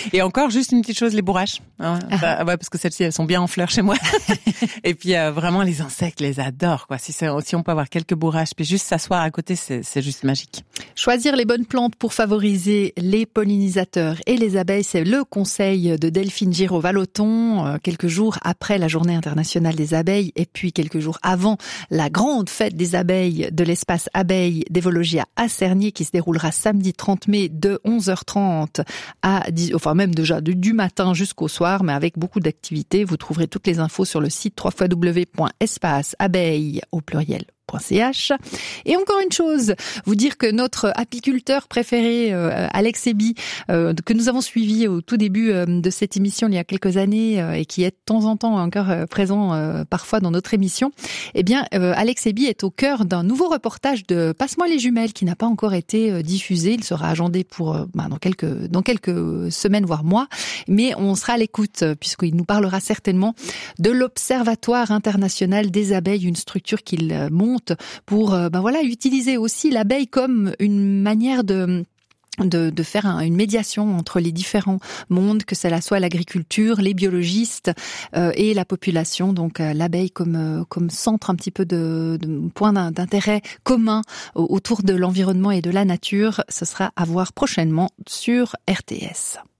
Et encore, juste une petite chose, les bourraches. Hein, ouais, parce que celles-ci, elles sont bien en fleurs chez moi. Et puis, vraiment, les insectes, les adorent, quoi. Si on peut avoir quelques bourraches, puis juste s'asseoir à côté, c'est juste magique. Choisir les bonnes plantes pour favoriser les pollinisateurs et les abeilles, c'est le conseil de Delphine Giraud-Vallotton, quelques jours après la Journée internationale des abeilles et puis quelques jours avant la grande fête des abeilles de l'espace abeilles d'Evologia à Cernier qui se déroulera samedi 30 mai de 11h30 à 10, enfin même déjà du matin jusqu'au soir, mais avec beaucoup d'activités. Vous trouverez toutes les infos sur le site www.espaceabeilles au pluriel.ch. Et encore une chose, vous dire que notre apiculteur préféré, Alex Ebi, que nous avons suivi au tout début de cette émission il y a quelques années et qui est de temps en temps encore présent parfois dans notre émission, eh bien Alex Ebi est au cœur d'un nouveau reportage de Passe-moi les jumelles qui n'a pas encore été diffusé. Il sera agendé pour dans quelques semaines voire mois, mais on sera à l'écoute puisqu'il nous parlera certainement de l'Observatoire international des abeilles, une structure qu'il monte pour utiliser aussi l'abeille comme une manière de faire une médiation entre les différents mondes, que cela soit l'agriculture, les biologistes et la population. Donc l'abeille comme centre un petit peu de point d'intérêt commun autour de l'environnement et de la nature. Ce sera à voir prochainement sur RTS.